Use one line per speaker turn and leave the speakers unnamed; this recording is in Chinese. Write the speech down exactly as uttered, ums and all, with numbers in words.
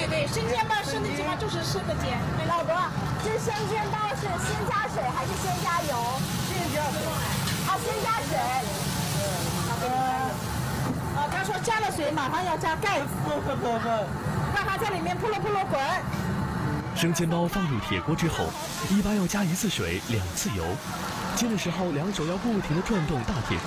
对，生煎包生的鸡嘛就是生的煎。
老伯，这生煎包是先加水还是先加油？
先加水。
啊，先加水。
呃，啊，他说加了水马上要加盖子，
不不不不，
让它在里面扑噜扑噜滚。
生煎包放入铁锅之后，一般要加一次水，两次油。煎的时候，两手要不停地转动大铁锅。